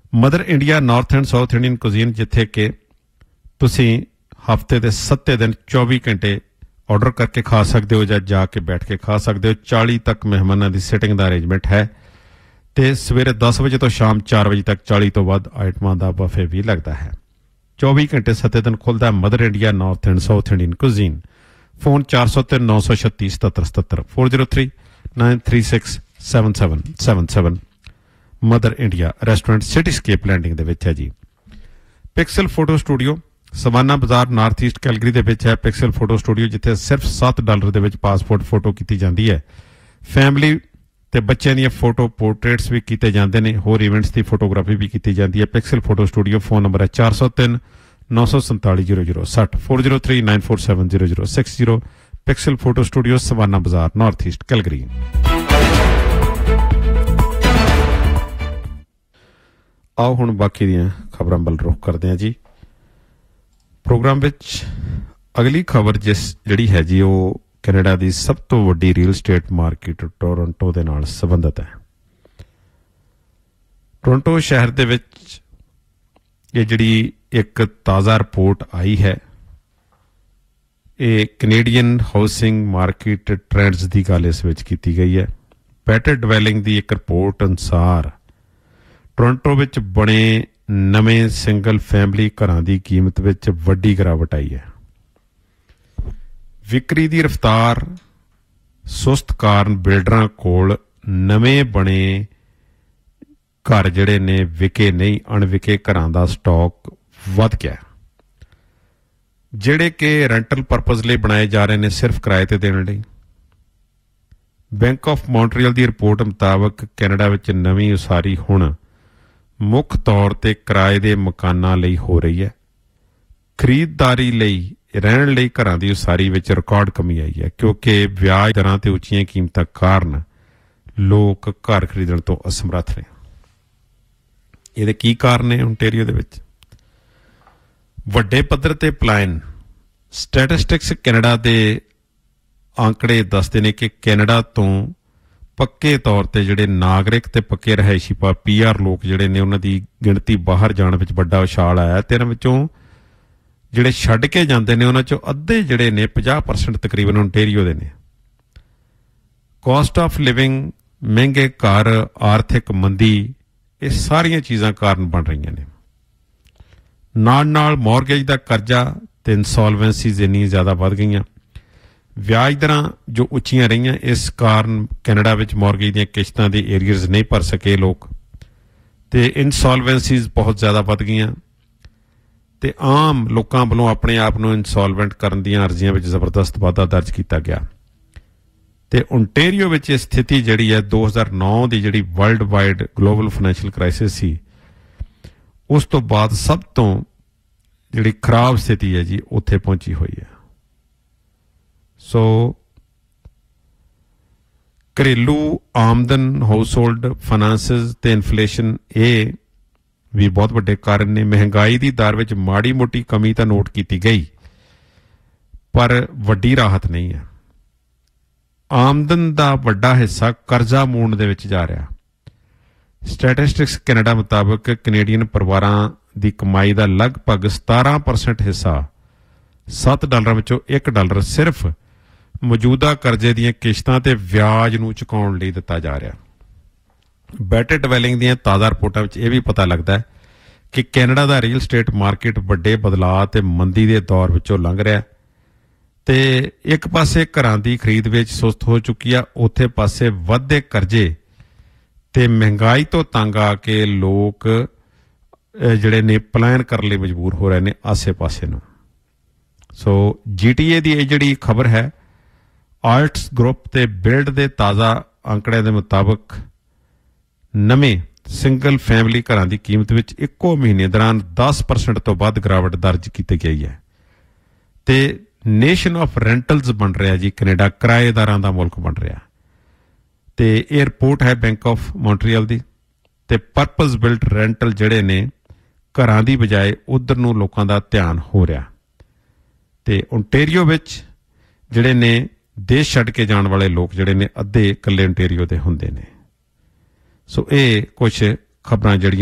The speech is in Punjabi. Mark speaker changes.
Speaker 1: Mother India north and south Indian cuisine, ਜਿੱਥੇ ਕਿ ਤੁਸੀਂ ਹਫ਼ਤੇ ਦੇ 7 ਦਿਨ 24 ਘੰਟੇ ਆਰਡਰ ਕਰਕੇ ਖਾ ਸਕਦੇ ਹੋ ਜਾਂ ਜਾ ਕੇ ਬੈਠ ਕੇ ਖਾ ਸਕਦੇ ਹੋ। 40 ਤੱਕ ਮਹਿਮਾਨਾਂ ਦੀ ਸਿਟਿੰਗ ਦਾ ਅਰੇਂਜਮੈਂਟ ਹੈ ਤੇ ਸਵੇਰੇ 10 ਵਜੇ ਤੋਂ ਸ਼ਾਮ 4 ਵਜੇ ਤੱਕ 40 ਤੋਂ ਵੱਧ ਆਈਟਮਾਂ ਦਾ ਬਫੇ ਵੀ ਲੱਗਦਾ ਹੈ। 24 ਘੰਟੇ 7 ਦਿਨ ਖੁੱਲ੍ਹਦਾ mother India north and south Indian cuisine. Phone 403 936 7777 403 936 7777। Mother India restaurant ਸਿਟੀਸਕੇਪ landing ਦੇ ਵਿੱਚ ਹੈ ਜੀ। ਪਿਕਸਲ ਫੋਟੋ ਸਟੂਡੀਓ ਸਵਾਨਾ ਬਾਜ਼ਾਰ ਨਾਰਥ ਈਸਟ ਕੈਲਗਰੀ ਦੇ ਵਿੱਚ ਹੈ। ਪਿਕਸਲ ਫੋਟੋ ਸਟੂਡੀਓ ਜਿੱਥੇ ਸਿਰਫ $7 ਦੇ ਵਿੱਚ ਪਾਸਪੋਰਟ ਫੋਟੋ ਕੀਤੀ ਜਾਂਦੀ ਹੈ। ਫੈਮਿਲੀ ਤੇ ਬੱਚਿਆਂ ਦੀਆਂ ਫੋਟੋ ਪੋਰਟਰੇਟਸ ਵੀ ਕੀਤੇ ਜਾਂਦੇ ਨੇ। ਹੋਰ ਇਵੈਂਟਸ ਦੀ ਫੋਟੋਗ੍ਰਾਫੀ ਵੀ ਕੀਤੀ ਜਾਂਦੀ ਹੈ। Pixel photo studio phone number ਹੈ 403 947 0060 403 947 0060। ਪਿਕਸਲ ਫੋਟੋ ਸਟੂਡੀਓ ਸਵਾਨਾ ਬਾਜ਼ਾਰ ਨਾਰਥ ਈਸਟ ਕੈਲਗਰੀ। ਆਓ ਹੁਣ ਬਾਕੀ ਦੀਆਂ ਖਬਰਾਂ ਵੱਲ ਰੁਖ ਕਰਦੇ ਹਾਂ ਜੀ। ਪ੍ਰੋਗਰਾਮ ਵਿੱਚ ਅਗਲੀ ਖਬਰ ਜਿਹੜੀ ਹੈ ਜੀ ਉਹ ਕੈਨੇਡਾ ਦੀ ਸਭ ਤੋਂ ਵੱਡੀ ਰੀਅਲ ਸਟੇਟ ਮਾਰਕੀਟ ਟੋਰੰਟੋ ਦੇ ਨਾਲ ਸੰਬੰਧਿਤ ਹੈ। ਟੋਰੰਟੋ ਸ਼ਹਿਰ ਦੇ ਵਿੱਚ ਇਹ ਜਿਹੜੀ ਇੱਕ ਤਾਜ਼ਾ ਰਿਪੋਰਟ ਆਈ ਹੈ, ਇਹ ਕੈਨੇਡੀਅਨ ਹਾਊਸਿੰਗ ਮਾਰਕੀਟ ਟ੍ਰੈਂਡਸ ਦੀ ਗੱਲ ਇਸ ਵਿੱਚ ਕੀਤੀ ਗਈ ਹੈ। ਬੈਟਰ ਡਿਵੈਲਿੰਗ ਦੀ ਇੱਕ ਰਿਪੋਰਟ ਅਨੁਸਾਰ ਟੋਰੰਟੋ ਵਿੱਚ ਬਣੇ ਨਵੇਂ ਸਿੰਗਲ ਫੈਮਿਲੀ ਘਰਾਂ ਦੀ ਕੀਮਤ ਵਿੱਚ ਵੱਡੀ ਗਿਰਾਵਟ ਆਈ ਹੈ। ਵਿਕਰੀ ਦੀ ਰਫ਼ਤਾਰ ਸੁਸਤ ਕਾਰਨ ਬਿਲਡਰਾਂ ਕੋਲ ਨਵੇਂ ਬਣੇ ਘਰ ਜਿਹੜੇ ਨੇ ਵਿਕੇ ਨਹੀਂ, ਅਣਵਿਕੇ ਘਰਾਂ ਦਾ ਸਟਾਕ ਵੱਧ ਗਿਆ, ਜਿਹੜੇ ਕਿ ਰੈਂਟਲ ਪਰਪਸ ਲਈ ਬਣਾਏ ਜਾ ਰਹੇ ਨੇ ਸਿਰਫ ਕਿਰਾਏ ਤੇ ਦੇਣ ਲਈ। Bank of Montreal the report ਮੁਤਾਬਕ ਕੈਨੇਡਾ ਵਿੱਚ ਨਵੀਂ ਉਸਾਰੀ ਹੁਣ ਮੁੱਖ ਤੌਰ ਤੇ ਕਿਰਾਏ ਦੇ ਮਕਾਨਾਂ ਲਈ ਹੋ ਰਹੀ ਹੈ। ਖਰੀਦਦਾਰੀ ਲਈ ਰਹਿਣ ਲਈ ਘਰਾਂ ਦੀ ਉਸਾਰੀ ਵਿੱਚ ਰਿਕਾਰਡ ਕਮੀ ਆਈ ਹੈ, ਕਿਉਂਕਿ ਵਿਆਜ ਦਰਾਂ ਤੇ ਉੱਚੀਆਂ ਕੀਮਤਾਂ ਕਾਰਨ ਲੋਕ ਘਰ ਖਰੀਦਣ ਤੋਂ ਅਸਮਰੱਥ ਨੇ। ਇਹਦੇ ਕੀ ਕਾਰਨ ਨੇ ਓਨਟਾਰੀਓ ਦੇ ਵਿੱਚ? ਵੱਡੇ ਪੱਧਰ ਤੇ ਪਲਾਇਨ। ਸਟੈਟਿਸਟਿਕਸ ਕੈਨੇਡਾ ਦੇ ਆંકੜੇ ਦੱਸਦੇ ਨੇ ਕਿ ਕੈਨੇਡਾ ਤੋਂ ਪੱਕੇ ਤੌਰ ਤੇ ਜਿਹੜੇ ਨਾਗਰਿਕ ਤੇ ਪੱਕੇ ਰਿਹਾਇਸ਼ੀ PR ਲੋਕ ਜਿਹੜੇ ਨੇ ਉਹਨਾਂ ਦੀ ਗਿਣਤੀ ਬਾਹਰ ਜਾਣ ਵਿੱਚ ਵੱਡਾ ਉਛਾਲ ਆਇਆ ਤੇ ਇਹਨਾਂ ਵਿੱਚੋਂ ਜਿਹੜੇ ਛੱਡ ਕੇ ਜਾਂਦੇ ਨੇ ਉਹਨਾਂ ਚੋਂ ਅੱਧੇ ਜਿਹੜੇ ਨੇ 50% ਤਕਰੀਬਨ ਓਨਟਾਰੀਓ ਦੇ ਨੇ। ਕਾਸਟ ਆਫ ਲਿਵਿੰਗ, ਮਹਿੰਗੇ ਘਰ, ਆਰਥਿਕ ਮੰਦੀ, ਇਹ ਸਾਰੀਆਂ ਚੀਜ਼ਾਂ ਕਾਰਨ ਬਣ ਰਹੀਆਂ ਨੇ। ਨਾਲ ਨਾਲ ਮੌਰਗੇਜ ਦਾ ਕਰਜ਼ਾ ਤੇ ਇਨਸੋਲਵੈਂਸੀਜ਼ ਇੰਨੀਆਂ ਜ਼ਿਆਦਾ ਵੱਧ ਗਈਆਂ। ਵਿਆਜ ਦਰਾਂ ਜੋ ਉੱਚੀਆਂ ਰਹੀਆਂ, ਇਸ ਕਾਰਨ ਕੈਨੇਡਾ ਵਿੱਚ ਮੌਰਗੇਜ ਦੀਆਂ ਕਿਸ਼ਤਾਂ ਦੇ ਏਰੀਅਰਸ ਨਹੀਂ ਭਰ ਸਕੇ ਲੋਕ, ਤੇ ਇਨਸੋਲਵੈਂਸੀਜ਼ ਬਹੁਤ ਜ਼ਿਆਦਾ ਵੱਧ ਗਈਆਂ ਤੇ ਆਮ ਲੋਕਾਂ ਵੱਲੋਂ ਆਪਣੇ ਆਪ ਨੂੰ ਇਨਸੋਲਵੈਂਟ ਕਰਨ ਦੀਆਂ ਅਰਜ਼ੀਆਂ ਵਿੱਚ ਜ਼ਬਰਦਸਤ ਵਾਧਾ ਦਰਜ ਕੀਤਾ ਗਿਆ। ਤੇ ਓਨਟਾਰੀਓ ਵਿੱਚ ਇਹ ਸਥਿਤੀ ਜਿਹੜੀ ਹੈ 2009 ਦੀ ਜਿਹੜੀ world wide global financial crisis ਸੀ, ਉਸ ਤੋਂ ਬਾਅਦ ਸਭ ਤੋਂ ਜਿਹੜੀ ਖਰਾਬ ਸਥਿਤੀ ਹੈ ਜੀ ਉੱਥੇ ਪਹੁੰਚੀ ਹੋਈ ਹੈ। ਸੋ ਘਰੇਲੂ ਆਮਦਨ, ਹਾਊਸ ਹੋਲਡ ਫਾਈਨਾਂਸਿਸ ਤੇ ਇਨਫਲੇਸ਼ਨ ਇਹ ਵੀ ਬਹੁਤ ਵੱਡੇ ਕਾਰਨ ਨੇ। ਮਹਿੰਗਾਈ ਦੀ ਦਰ ਵਿੱਚ ਮਾੜੀ ਮੋਟੀ ਕਮੀ ਤਾਂ ਨੋਟ ਕੀਤੀ ਗਈ, ਪਰ ਵੱਡੀ ਰਾਹਤ ਨਹੀਂ ਹੈ। ਆਮਦਨ ਦਾ ਵੱਡਾ ਹਿੱਸਾ ਕਰਜ਼ਾ ਮੋੜਨ ਦੇ ਵਿੱਚ ਜਾ ਰਿਹਾ। ਸਟੈਟਿਸਟਿਕਸ ਕੈਨੇਡਾ ਮੁਤਾਬਕ ਕੈਨੇਡੀਅਨ ਪਰਿਵਾਰਾਂ ਦੀ ਕਮਾਈ ਦਾ ਲਗਭਗ 17% ਹਿੱਸਾ $7 ਵਿੱਚੋਂ $1 ਸਿਰਫ ਮੌਜੂਦਾ ਕਰਜ਼ੇ ਦੀਆਂ ਕਿਸ਼ਤਾਂ ਤੇ ਵਿਆਜ ਨੂੰ ਚੁਕਾਉਣ ਲਈ ਦਿੱਤਾ ਜਾ ਰਿਹਾ। ਬੈਟਰ ਡਿਵੈਲਿੰਗ ਦੀਆਂ ਤਾਜ਼ਾ ਰਿਪੋਰਟਾਂ ਵਿੱਚ ਇਹ ਵੀ ਪਤਾ ਲੱਗਦਾ ਹੈ ਕਿ ਕੈਨੇਡਾ ਦਾ ਰੀਅਲ ਸਟੇਟ ਮਾਰਕੀਟ ਵੱਡੇ ਬਦਲਾਅ ਤੇ ਮੰਦੀ ਦੇ ਦੌਰ ਵਿੱਚੋਂ ਲੰਘ ਰਿਹਾ ਤੇ ਇੱਕ ਪਾਸੇ ਘਰਾਂ ਦੀ ਖਰੀਦ ਵੇਚ ਸੁਸਤ ਹੋ ਚੁੱਕੀ ਆ, ਉੱਥੇ ਪਾਸੇ ਵੱਧਦੇ ਕਰਜ਼ੇ ਤੇ ਮਹਿੰਗਾਈ ਤੋਂ ਤੰਗ ਆ ਕੇ ਲੋਕ ਜਿਹੜੇ ਨੇ ਪਲਾਨ ਕਰਨ ਲਈ ਮਜਬੂਰ ਹੋ ਰਹੇ ਨੇ ਆਸੇ ਪਾਸੇ ਨੂੰ। ਸੋ GTA ਦੀ ਇਹ ਜਿਹੜੀ ਖਬਰ ਹੈ, ਆਰਟਸ ਗਰੁੱਪ ਤੇ ਬਿਲਡ ਦੇ ਤਾਜ਼ਾ ਅੰਕੜਿਆਂ ਦੇ ਮੁਤਾਬਕ ਨਵੇਂ ਸਿੰਗਲ ਫੈਮਿਲੀ ਘਰਾਂ ਦੀ ਕੀਮਤ ਵਿੱਚ ਇੱਕੋ ਮਹੀਨੇ ਦੌਰਾਨ 10% ਤੋਂ ਵੱਧ ਗਿਰਾਵਟ ਦਰਜ ਕੀਤੀ ਗਈ ਹੈ ਤੇ ਨੇਸ਼ਨ ਆਫ ਰੈਂਟਲਸ ਬਣ ਰਿਹਾ ਜੀ ਕੈਨੇਡਾ, ਕਿਰਾਏਦਾਰਾਂ ਦਾ ਮੁਲਕ ਬਣ ਰਿਹਾ। ਤੇ ਇਹ ਰਿਪੋਰਟ ਹੈ ਬੈਂਕ ਆਫ ਮੌਂਟਰੀਅਲ ਦੀ। ਤੇ ਪਰਪਸ ਬਿਲਟ ਰੈਂਟਲ ਜਿਹੜੇ ਨੇ ਘਰਾਂ ਦੀ ਬਜਾਏ ਉਧਰ ਨੂੰ ਲੋਕਾਂ ਦਾ ਧਿਆਨ ਹੋ ਰਿਹਾ। ਤੇ ਓਨਟਾਰੀਓ ਵਿੱਚ ਜਿਹੜੇ ਨੇ ਦੇਸ਼ ਛੱਡ ਕੇ ਜਾਣ ਵਾਲੇ ਲੋਕ ਜਿਹੜੇ ਨੇ ਅੱਧੇ ਇਕੱਲੇ ਓਨਟਾਰੀਓ ਦੇ ਹੁੰਦੇ ਨੇ। ਸੋ ਇਹ ਕੁਝ ਖਬਰਾਂ ਜਿਹੜੀਆਂ